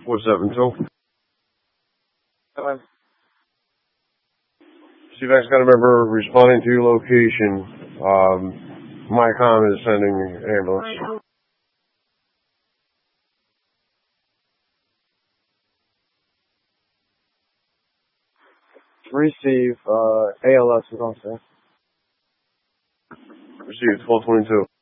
472. CVAC's got a member responding to your location. MyCom is sending ambulance. Receive, ALS is on set. Received 1222.